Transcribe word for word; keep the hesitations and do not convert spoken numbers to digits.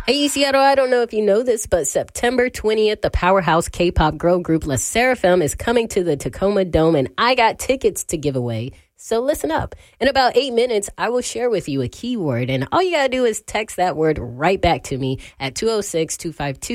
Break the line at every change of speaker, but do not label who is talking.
Hey, Seattle, I don't know if you know this, but September twentieth, the powerhouse K-pop girl group LE SSERAFIM is coming to the Tacoma Dome, and I got tickets to give away. So listen up. In about eight minutes, I will share with you a keyword, and all you got to do is text that word right back to me at two oh six, two five two